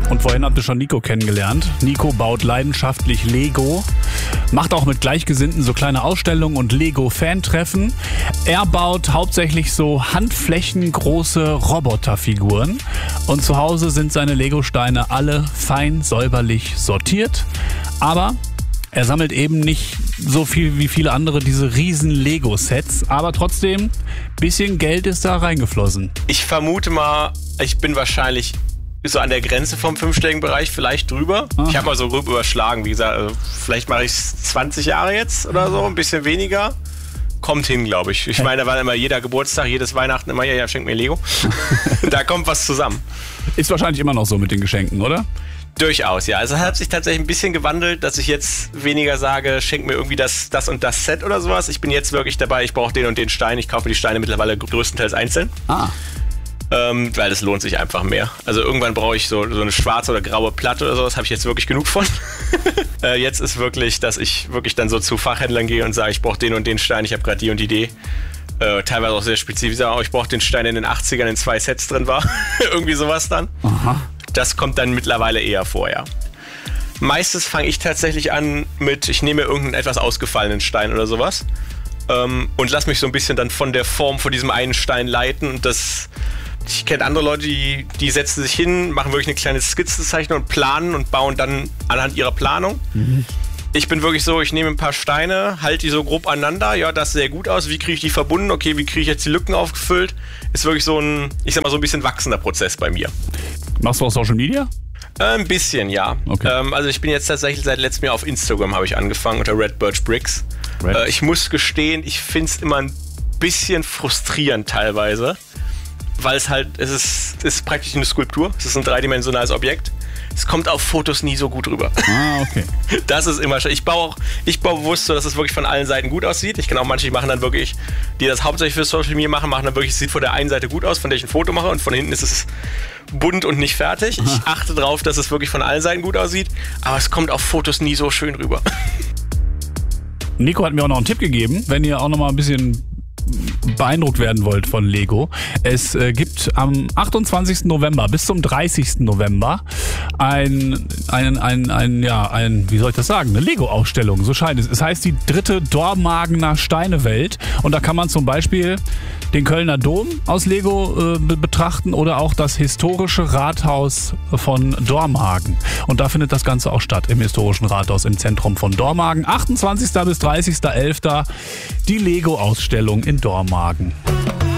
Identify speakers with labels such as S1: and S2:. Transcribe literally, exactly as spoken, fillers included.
S1: Und vorhin habt ihr schon Nico kennengelernt. Nico baut leidenschaftlich Lego, macht auch mit Gleichgesinnten so kleine Ausstellungen und Lego-Fan-Treffen. Er baut hauptsächlich so handflächengroße Roboterfiguren. Und zu Hause sind seine Lego-Steine alle fein säuberlich sortiert. Aber er sammelt eben nicht so viel wie viele andere diese riesen Lego-Sets. Aber trotzdem, bisschen Geld ist da reingeflossen.
S2: Ich vermute mal, ich bin wahrscheinlich so an der Grenze vom fünfstelligen Bereich, vielleicht drüber. Ah. Ich habe mal so grob überschlagen, wie gesagt, also vielleicht mache ich es zwanzig Jahre jetzt oder so, ein bisschen weniger. Kommt hin, glaube ich. Ich meine, da war immer jeder Geburtstag, jedes Weihnachten immer, ja, ja, schenk mir Lego. Da kommt was zusammen.
S1: Ist wahrscheinlich immer noch so mit den Geschenken, oder?
S2: Durchaus, ja. Also hat sich tatsächlich ein bisschen gewandelt, dass ich jetzt weniger sage, schenk mir irgendwie das, das und das Set oder sowas. Ich bin jetzt wirklich dabei, ich brauche den und den Stein. Ich kaufe mir die Steine mittlerweile größtenteils einzeln. Ah. Ähm, weil das lohnt sich einfach mehr. Also irgendwann brauche ich so, so eine schwarze oder graue Platte oder so, das habe ich jetzt wirklich genug von. äh, jetzt ist wirklich, dass ich wirklich dann so zu Fachhändlern gehe und sage, ich brauche den und den Stein, ich habe gerade die und die Idee. Äh, teilweise auch sehr spezifisch, sagen, oh, ich brauche den Stein, der in den achtzigern in zwei Sets drin war. Irgendwie sowas dann. Aha. Das kommt dann mittlerweile eher vor, ja. Meistens fange ich tatsächlich an mit, ich nehme mir irgendeinen etwas ausgefallenen Stein oder sowas ähm, und lass mich so ein bisschen dann von der Form von diesem einen Stein leiten und das... Ich kenne andere Leute, die, die setzen sich hin, machen wirklich eine kleine Skizzenzeichnung und planen und bauen dann anhand ihrer Planung. Mhm. Ich bin wirklich so, ich nehme ein paar Steine, halte die so grob aneinander, ja, das sieht sehr gut aus, wie kriege ich die verbunden, okay, wie kriege ich jetzt die Lücken aufgefüllt, ist wirklich so ein, ich sag mal so ein bisschen wachsender Prozess bei mir.
S1: Machst du auch Social Media?
S2: Äh, ein bisschen, ja. Okay. Ähm, also ich bin jetzt tatsächlich seit letztem Jahr auf Instagram, habe ich angefangen, unter Red Birch Bricks. Red. Äh, ich muss gestehen, ich finde es immer ein bisschen frustrierend teilweise. Weil es halt, es ist, es ist praktisch eine Skulptur, es ist ein dreidimensionales Objekt. Es kommt auf Fotos nie so gut rüber.
S1: Ah, okay.
S2: Das ist immer schön. Ich baue auch, ich baue bewusst so, dass es wirklich von allen Seiten gut aussieht. Ich kenne auch manche, die machen dann wirklich, die das hauptsächlich für Social Media machen, machen dann wirklich, es sieht von der einen Seite gut aus, von der ich ein Foto mache und von hinten ist es bunt und nicht fertig. Ich achte darauf, dass es wirklich von allen Seiten gut aussieht, aber es kommt auf Fotos nie so schön rüber.
S1: Nico hat mir auch noch einen Tipp gegeben, wenn ihr auch noch mal ein bisschen beeindruckt werden wollt von Lego. Es äh, gibt am achtundzwanzigsten November bis zum dreißigsten November ein, ein, ein, ein, ja, ein, wie soll ich das sagen, eine Lego-Ausstellung, so scheint es. Es heißt die dritte Dormagener Steinewelt und da kann man zum Beispiel den Kölner Dom aus Lego äh, betrachten oder auch das historische Rathaus von Dormagen. Und da findet das Ganze auch statt, im historischen Rathaus im Zentrum von Dormagen. achtundzwanzigsten bis dreißigsten elften die Lego-Ausstellung in Dormagen.